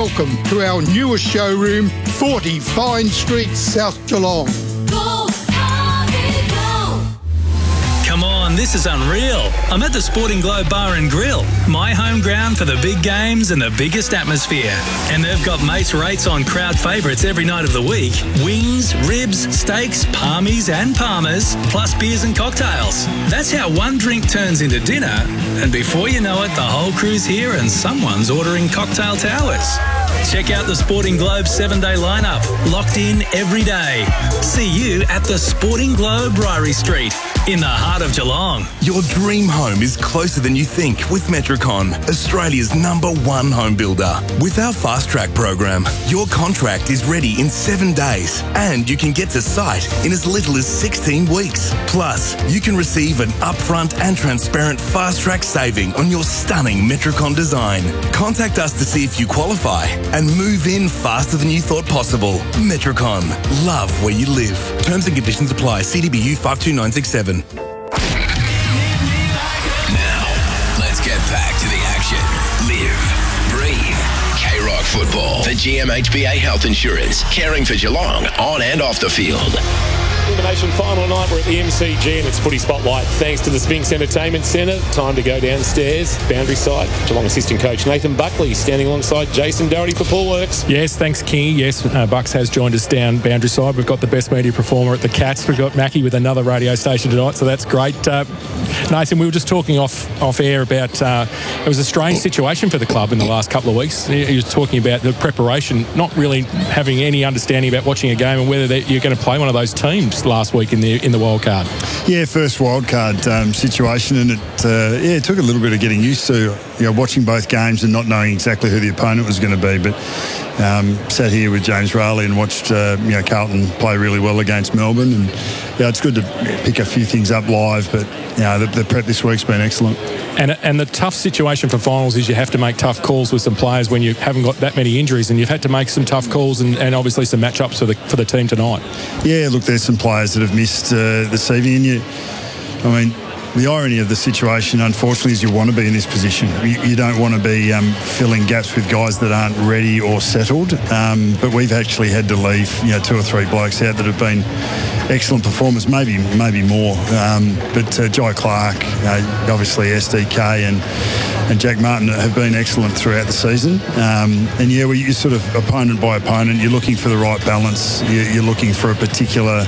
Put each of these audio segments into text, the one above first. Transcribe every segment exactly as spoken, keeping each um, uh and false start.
welcome to our newest showroom, forty Fine Street, South Geelong. Go, Harvey, go! Come on, this is unreal. I'm at the Sporting Globe Bar and Grill, my home ground for the big games and the biggest atmosphere. And they've got mates rates on crowd favourites every night of the week. Wings, ribs, steaks, palmies and palmers, plus beers and cocktails. That's how one drink turns into dinner, and before you know it, the whole crew's here and someone's ordering cocktail towers. Check out the Sporting Globe seven-day lineup, locked in every day. See you at the Sporting Globe, Ryrie Street, in the heart of Geelong. Your dream home is closer than you think with Metricon, Australia's number one home builder. With our Fast Track program, your contract is ready in seven days and you can get to site in as little as sixteen weeks. Plus, you can receive an upfront and transparent Fast Track saving on your stunning Metricon design. Contact us to see if you qualify and move in faster than you thought possible. Metricon. Love where you live. Terms and conditions apply. C D B U five two nine six seven. Now, let's get back to the action. Live, breathe, K-Rock football. For G M H B A Health Insurance, caring for Geelong on and off the field. Elimination final night, we're at the M C G and it's Footy Spotlight. Thanks to the Sphinx Entertainment Centre. Time to go downstairs, boundary side. Geelong assistant coach Nathan Buckley standing alongside Jason Doherty for Paul Works. Yes, thanks, Kingy. Yes, uh, Bucks has joined us down boundary side. We've got the best media performer at the Cats. We've got Mackie with another radio station tonight, so that's great. Uh, Nathan, we were just talking off off air about uh, it was a strange situation for the club in the last couple of weeks. He, he was talking about the preparation, not really having any understanding about watching a game and whether you're going to play one of those teams last week in the in the wild card. Yeah, first wild card um, situation, and it uh, yeah it took a little bit of getting used to, you know, watching both games and not knowing exactly who the opponent was going to be. But um, sat here with James Rowley and watched uh, you know Carlton play really well against Melbourne, and yeah, it's good to pick a few things up live. But you know, the, the prep this week's been excellent. And and the tough situation for finals is you have to make tough calls with some players when you haven't got that many injuries, and you've had to make some tough calls and, and obviously some matchups for the for the team tonight. Yeah, look, there's some players that have missed uh, this evening, and you, I mean, the irony of the situation, unfortunately, is you want to be in this position. You, you don't want to be um, filling gaps with guys that aren't ready or settled. Um, but we've actually had to leave, you know, two or three blokes out that have been excellent performers, maybe maybe more. Um, but uh, Jai Clark, uh, obviously S D K and and Jack Martin have been excellent throughout the season. Um, and yeah, well, you're sort of opponent by opponent. You're looking for the right balance. You're, you're looking for a particular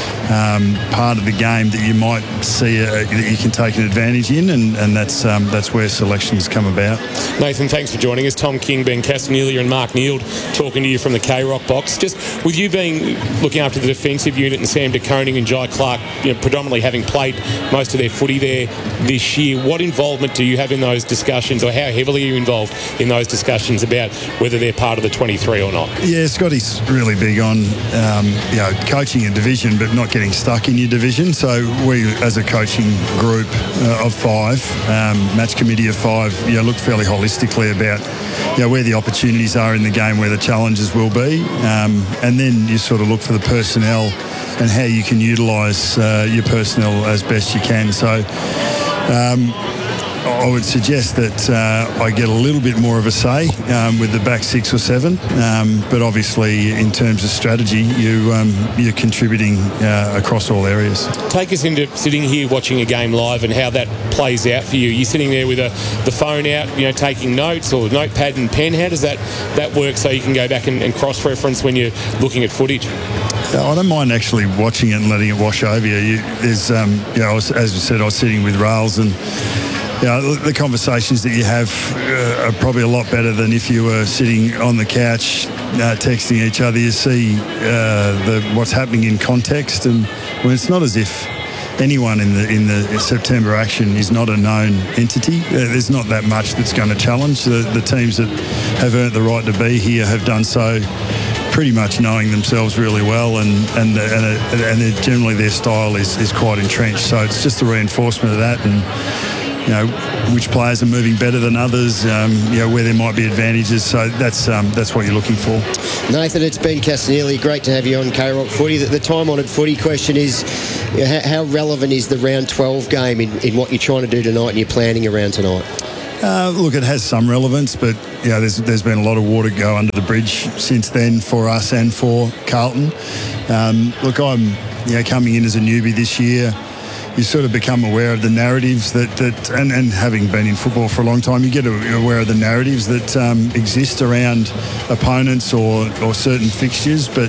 Um, part of the game that you might see uh, that you can take an advantage in, and, and that's um, that's where selections come about. Nathan, thanks for joining us. Tom King, Ben Castanelia and Mark Neild talking to you from the K-Rock box. Just with you being looking after the defensive unit and Sam De Koning and Jai Clark, you know, predominantly having played most of their footy there this year, what involvement do you have in those discussions, or how heavily are you involved in those discussions about whether they're part of the twenty-three or not? Yeah, Scotty's really big on um, you know, coaching a division but not getting stuck in your division. So we, as a coaching group uh, of five, um, match committee of five, you know, look fairly holistically about, you know, where the opportunities are in the game, where the challenges will be, um, and then you sort of look for the personnel and how you can utilise uh, your personnel as best you can. So um, I would suggest that uh, I get a little bit more of a say um, with the back six or seven, um, but obviously in terms of strategy, you, um, you're contributing uh, across all areas. Take us into sitting here watching a game live and how that plays out for you. You're sitting there with a, the phone out, you know, taking notes, or notepad and pen. How does that, that work so you can go back and, and cross-reference when you're looking at footage? I don't mind actually watching it and letting it wash over you. you there's, um, you know, as we said, I was sitting with Rails, and you know, the conversations that you have uh, are probably a lot better than if you were sitting on the couch uh, texting each other. You see uh, the, what's happening in context, and well, it's not as if anyone in the in the September action is not a known entity. Uh, there's not that much that's going to challenge. The, the teams that have earned the right to be here have done so pretty much knowing themselves really well, and and and, and generally their style is, is quite entrenched. So it's just a reinforcement of that, and you know, which players are moving better than others, um, you know, where there might be advantages. So that's um, that's what you're looking for. Nathan, it's Ben Castanelia. Great to have you on K-Rock Footy. The, the time-honoured footy question is, you know, how, how relevant is the round twelve game in, in what you're trying to do tonight and you're planning around tonight? Uh, look, it has some relevance, but yeah, there's there's been a lot of water go under the bridge since then for us and for Carlton. Um, look, I'm you know coming in as a newbie this year. You sort of become aware of the narratives that, that and, and having been in football for a long time, you get aware of the narratives that um, exist around opponents or, or certain fixtures. But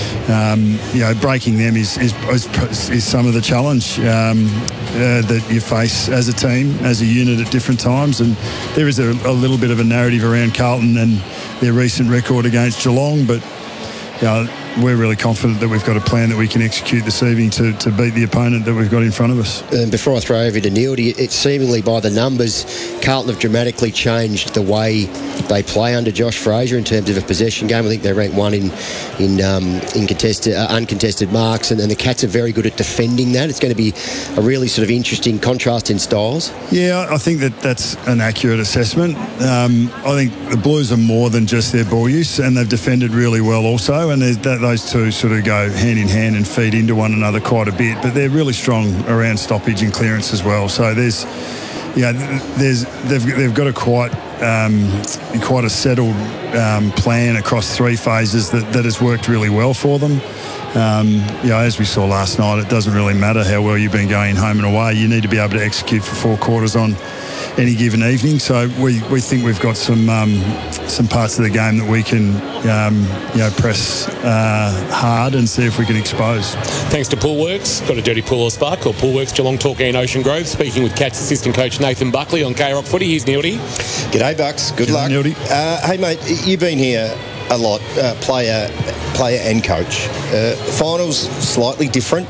um, you know, breaking them is is, is, is some of the challenge um, uh, that you face as a team, as a unit at different times. And there is a, a little bit of a narrative around Carlton and their recent record against Geelong, but you know, we're really confident that we've got a plan that we can execute this evening to, to beat the opponent that we've got in front of us. And before I throw over to Neil, it's seemingly by the numbers, Carlton have dramatically changed the way they play under Josh Fraser in terms of a possession game. I think they rank one in in um, in contested, uh, uncontested marks, and, and the Cats are very good at defending that. It's going to be a really sort of interesting contrast in styles. Yeah, I think that that's an accurate assessment. Um, I think the Blues are more than just their ball use, and they've defended really well also, and that, those two sort of go hand in hand and feed into one another quite a bit, but they're really strong around stoppage and clearance as well. So there's, yeah, there's they've they've got a quite um, quite a settled um, plan across three phases that, that has worked really well for them. Um, you know, as we saw last night, it doesn't really matter how well you've been going home and away. You need to be able to execute for four quarters on any given evening. So we, we think we've got some um, some parts of the game that we can um, you know press uh, hard and see if we can expose. Thanks to Poolworks. Got a dirty pool or spark called Poolworks Geelong, Torquay and Ocean Grove. Speaking with Cats assistant coach Nathan Buckley on K-Rock Footy. Here's Neildy. G'day, Bucks. Good G'day, luck. Neildy. Uh, hey, mate, you've been here a lot, uh, player, player and coach. Uh, finals slightly different.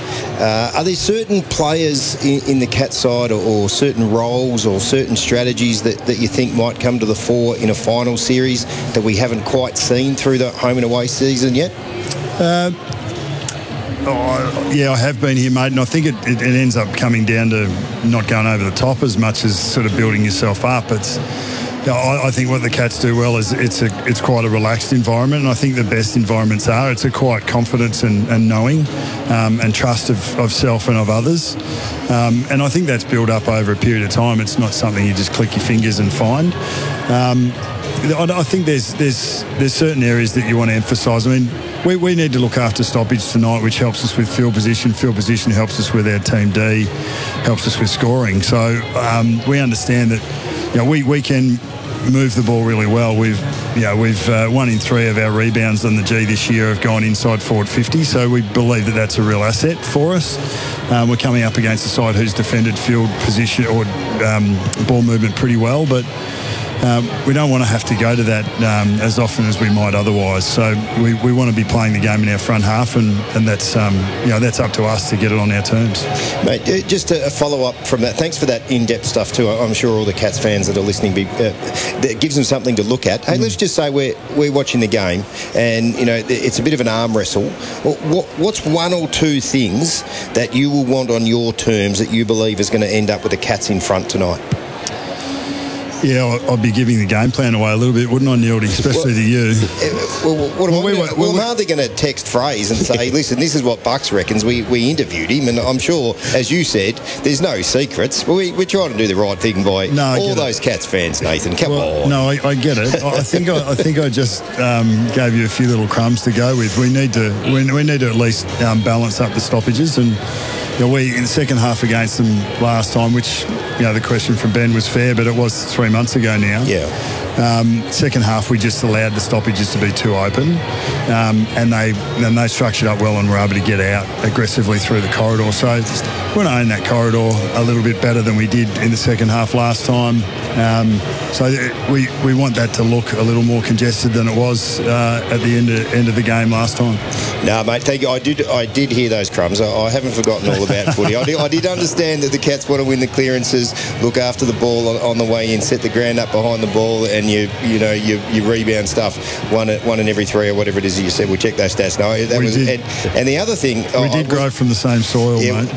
Uh, are there certain players in, in the Cat side or, or certain roles or certain strategies that, that you think might come to the fore in a final series that we haven't quite seen through the home and away season yet? Uh, oh, yeah, I have been here, mate, and I think it, it, it ends up coming down to not going over the top as much as sort of building yourself up. It's Yeah, I, I think what the Cats do well is it's a it's quite a relaxed environment, and I think the best environments are it's a quiet confidence and, and knowing um, and trust of, of self and of others, um, and I think that's built up over a period of time. It's not something you just click your fingers and find. Um, I, I think there's there's there's certain areas that you want to emphasise. I mean, we, we need to look after stoppage tonight, which helps us with field position. Field position helps us with our team D, helps us with scoring. So um, we understand that you know, we we can move the ball really well. We've, you know, we've uh, one in three of our rebounds on the G this year have gone inside forward fifty, so we believe that that's a real asset for us. Um, we're coming up against a side who's defended field position or um, ball movement pretty well, but um, we don't want to have to go to that um, as often as we might otherwise. So we, we want to be playing the game in our front half, and, and that's um, you know that's up to us to get it on our terms. Mate, just a follow-up from that. Thanks for that in-depth stuff too. I'm sure all the Cats fans that are listening, be, uh, that gives them something to look at. Hey, mm. let's just say we're we're watching the game, and you know it's a bit of an arm wrestle. What, what's one or two things that you will want on your terms that you believe is going to end up with the Cats in front tonight? Yeah, I'd be giving the game plan away a little bit, wouldn't I, Neildy? Especially well, to you. Well, what well, am we I were, gonna, well, well, I'm hardly going to text Phrase and say, listen, this is what Bucks reckons. We we interviewed him, and I'm sure, as you said, there's no secrets. We, we're trying to do the right thing by no, all those it. Cats fans, Nathan. Come well, on. No, I, I get it. I think I, I think I just um, gave you a few little crumbs to go with. We need to we, we need to at least um, balance up the stoppages, and you know, we in the second half against them last time, which you know the question from Ben was fair, but it was three months ago now. Yeah. Um, second half, we just allowed the stoppages to be too open, um, and they and they structured up well and were able to get out aggressively through the corridor. So we're going to own that corridor a little bit better than we did in the second half last time. Um, so we we want that to look a little more congested than it was uh, at the end of, end of the game last time. No, mate, thank you. I did I did hear those crumbs. I, I haven't forgotten all about footy. I did, I did understand that the Cats want to win the clearances, look after the ball on, on the way in, set the ground up behind the ball, and you you know you, you rebound stuff one one in every three or whatever it is you said. We checked those stats. No, that we was did. And, and the other thing we I, did I, grow from the same soil, yeah, mate. We,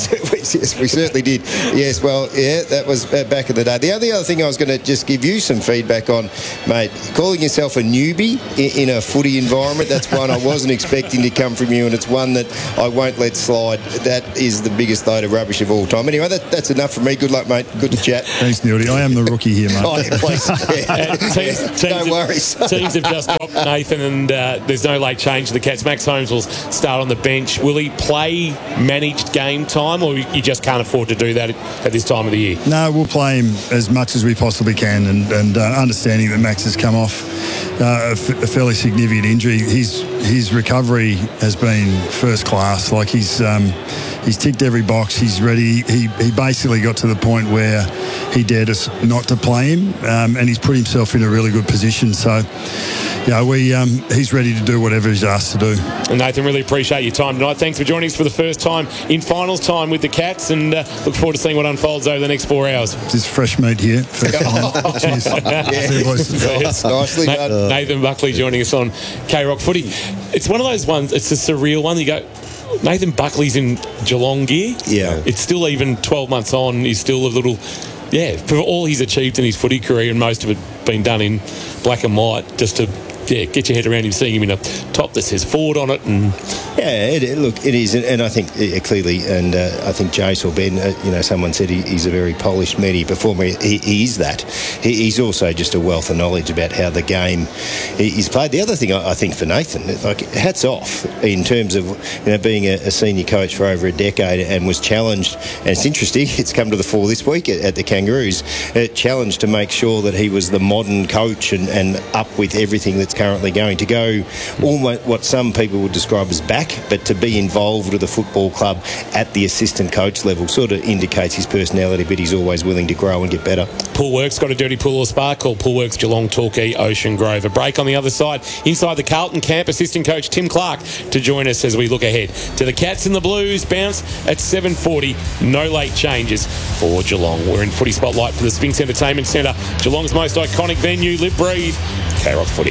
yes, we certainly did. Yes, well, yeah, that was back in the day. The only other thing I was going to just give you some feedback on, mate, calling yourself a newbie in, in a footy environment, that's one I wasn't expecting to come from you, and it's one that I won't let slide. That is the biggest load of rubbish of all time. Anyway, that, that's enough from me. Good luck, mate. Good to chat. Thanks, Neildy. I am the rookie here, mate. Oh, yeah, please. Yeah. Uh, teams, Yeah, teams no have, worries. Teams have just dropped Nathan, and uh, there's no late change to the Cats. Max Holmes will start on the bench. Will he play managed game time, or you just can't afford to do that at this time of the year? No, we'll play him as much as we possibly can, and, and uh, understanding that Max has come off uh, a, f- a fairly significant injury. His his recovery has been first class. Like he's um, he's ticked every box. He's ready. He he basically got to the point where he dared us not to play him, um, and he's put himself in a really good position. So, yeah, we um, he's ready to do whatever he's asked to do. And Nathan, really appreciate your time tonight. Thanks for joining us for the first time in finals time with the Cats, and uh, look forward to seeing what unfolds over the next four hours. This fresh meat here. First time. Cheers. See you, boys. Nice, nicely Na- done. Nathan Buckley joining us on K-Rock Footy. It's one of those ones, it's a surreal one. You go, Nathan Buckley's in Geelong gear. Yeah. It's still, even twelve months on, he's still a little, yeah, for all he's achieved in his footy career, and most of it been done in black and white, just to, yeah, get your head around him, seeing him in a top that says Ford on it. And Yeah, it, it- look, it is, and, and I think uh, clearly, and uh, I think Jace or Ben, uh, you know, someone said he, he's a very polished media performer. He, he is that. He, he's also just a wealth of knowledge about how the game is played. The other thing I, I think for Nathan, like, hats off in terms of, you know, being a, a senior coach for over a decade and was challenged. And it's interesting, it's come to the fore this week at, at the Kangaroos, uh, challenged to make sure that he was the modern coach and, and up with everything that's currently going to go, almost what some people would describe as back, but to be involved with a football club at the assistant coach level sort of indicates his personality, but he's always willing to grow and get better. Poolworks got a dirty pool or spa. Call Poolworks Geelong, Torquay, Ocean Grove. A break on the other side. Inside the Carlton camp, assistant coach Tim Clark to join us as we look ahead to the Cats and the Blues. Bounce at seven forty. No late changes for Geelong. We're in Footy Spotlight for the Sphinx Entertainment Centre, Geelong's most iconic venue. Live, breathe, K-Rock Footy.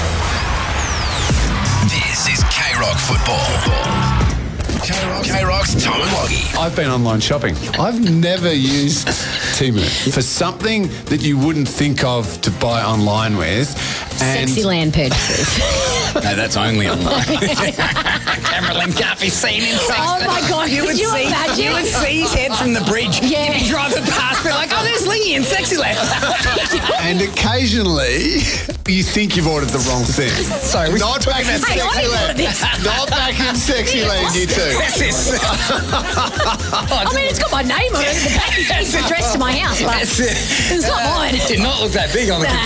This is K-Rock Football. K-Rock, K-Rock's Tom and Loggy. I've been online shopping. I've never used Temu for something that you wouldn't think of to buy online with. And Sexy land purchases. no, that's only online. Cameron can't be seen in sex. Oh my God, You could would you see, imagine? you would see his head from the bridge. Yeah. You'd be driving past, be like, oh, there's Lingy in Sexyland. And occasionally, you think you've ordered the wrong thing. Sorry, we Not back in Hey, I didn't order Sexyland. this. Not back in Sexyland, you two. I mean, it's got my name on it. The package is addressed to my house, but That's it. it's not mine. Did not look that big on the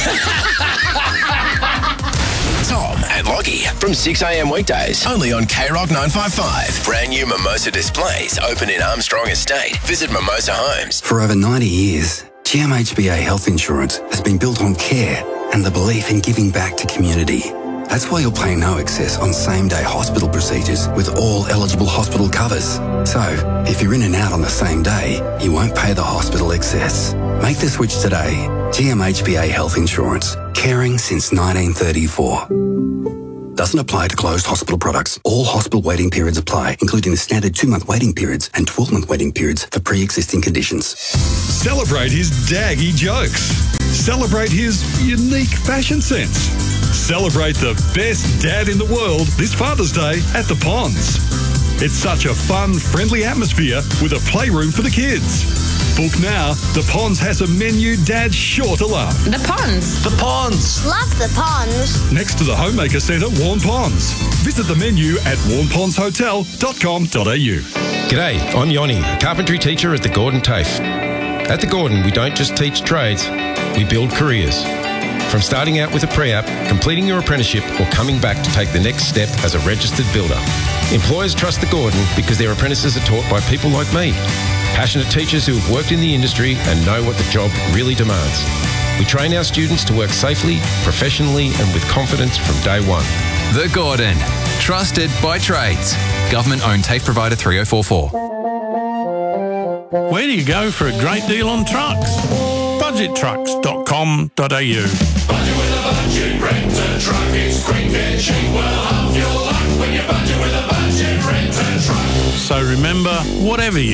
Tom and Loggy from six a.m. weekdays. Only on K-Rock nine fifty-five. Brand new Mimosa displays open in Armstrong Estate. Visit Mimosa Homes. For over ninety years, G M H B A Health Insurance has been built on care and the belief in giving back to community. That's why you'll pay no excess on same-day hospital procedures with all eligible hospital covers. So, if you're in and out on the same day, you won't pay the hospital excess. Make the switch today. G M H B A Health Insurance. Caring since nineteen thirty-four. Doesn't apply to closed hospital products. All hospital waiting periods apply, including the standard two-month waiting periods and twelve-month waiting periods for pre-existing conditions. Celebrate his daggy jokes. Celebrate his unique fashion sense. Celebrate the best dad in the world this Father's Day at the Ponds. It's such a fun, friendly atmosphere with a playroom for the kids. Book now. The Ponds has a menu Dad's sure to love. The Ponds. The Ponds. Love the ponds. Next to the Homemaker Centre, Warn Ponds. Visit the menu at warn ponds hotel dot com dot a u. G'day, I'm Yoni, a carpentry teacher at the Gordon TAFE. At the Gordon, we don't just teach trades, we build careers. From starting out with a pre-app, completing your apprenticeship, or coming back to take the next step as a registered builder. Employers trust the Gordon because their apprentices are taught by people like me. Passionate teachers who have worked in the industry and know what the job really demands. We train our students to work safely, professionally, and with confidence from day one. The Gordon. Trusted by trades. Government-owned TAFE provider three oh four four. Where do you go for a great deal on trucks? budget trucks dot com dot a u. Budget with a budget, rent a truck, it's quick and cheap, well, half your luck. When you budget with a budget rent a truck. So remember, whatever you